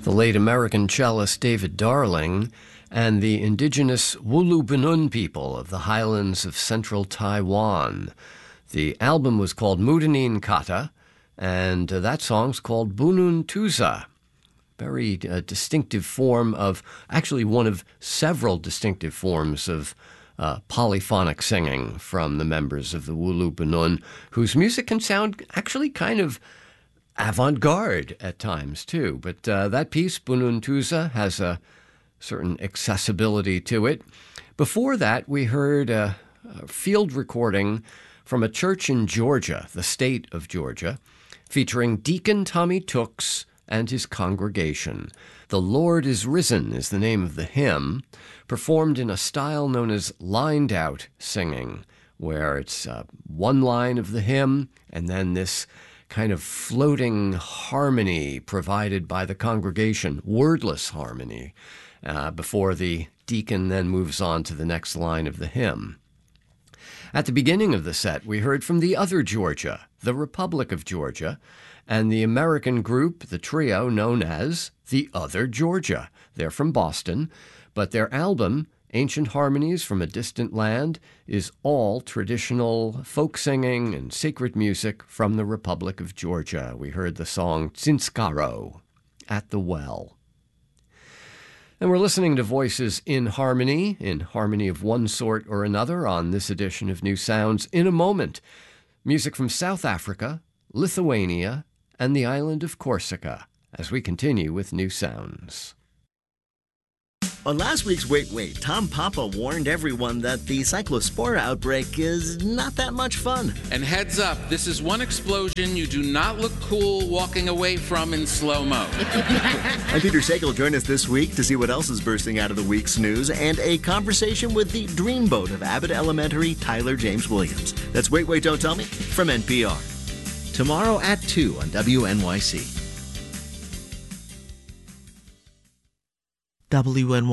The late American cellist David Darling and the indigenous Wulu-Bunun people of the highlands of central Taiwan. The album was called Mudanin Kata, and that song's called Bunun Tusa. Very distinctive form of, actually one of several distinctive forms of polyphonic singing from the members of the Wulu-Bunun, whose music can sound actually kind of avant-garde at times, too. But that piece, Bunun Tusa, has a certain accessibility to it. Before that, we heard a field recording from a church in Georgia, the state of Georgia, featuring Deacon Tommy Tooks and his congregation. The Lord is Risen is the name of the hymn, performed in a style known as lined-out singing, where it's one line of the hymn and then this kind of floating harmony provided by the congregation, wordless harmony, before the deacon then moves on to the next line of the hymn. At the beginning of the set, we heard from the other Georgia, the Republic of Georgia, and the American group, the trio known as the Other Georgia. They're from Boston, but their album, Ancient Harmonies from a Distant Land, is all traditional folk singing and sacred music from the Republic of Georgia. We heard the song Tsinskaro, At the Well. And we're listening to voices in harmony of one sort or another on this edition of New Sounds. In a moment, music from South Africa, Lithuania, and the island of Corsica, as we continue with New Sounds. On last week's Wait Wait, Tom Papa warned everyone that the cyclospora outbreak is not that much fun. And heads up, this is one explosion you do not look cool walking away from in slow-mo. I'm Peter Sagal. Join us this week to see what else is bursting out of the week's news and a conversation with the dreamboat of Abbott Elementary, Tyler James Williams. That's Wait Wait, Don't Tell Me from NPR. Tomorrow at 2 on WNYC. WNYC.